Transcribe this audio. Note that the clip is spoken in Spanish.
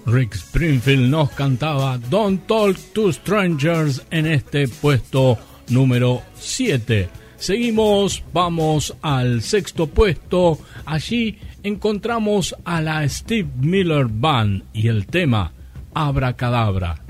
Rick Springfield nos cantaba Don't Talk to Strangers en este puesto número 7. Seguimos, vamos al sexto puesto. Allí encontramos a la Steve Miller Band y el tema Abracadabra.